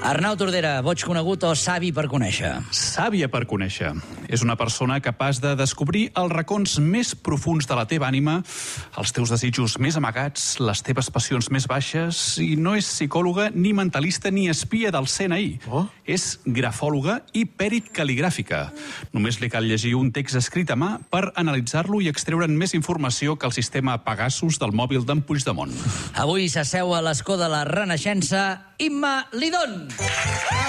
Arnau Tordera, boig conegut o savi per conèixer? Sàvia per conèixer. És una persona capaç de descobrir els racons més profuns de la teva ànima, els teus desitjos més amagats, les teves passions més baixes, i no és psicòloga, ni mentalista, ni espia del CNI. És grafòloga i pèrit cal·ligràfica. Només li cal llegir un text escrit a mà per analitzar-lo i extreure'n més informació que el sistema Pegasus del mòbil d'en Puigdemont. Avui s'asseu a l'escó de la Renaixença Imma Lidón.